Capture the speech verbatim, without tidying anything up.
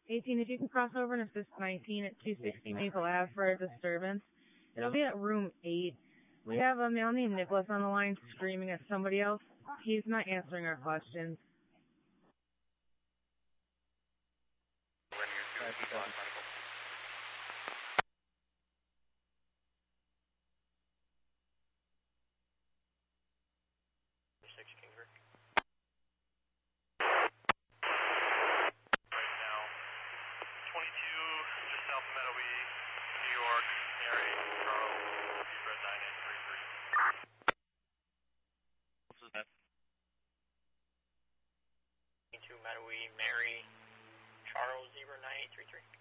eighteen, if you can cross over and assist nineteen at two sixty Maple Ave for a disturbance. It'll be at room eight. We have a male named Nicholas on the line screaming at somebody else. He's not answering our questions. Meadowy, Mary, Charles, zero nine eight three three.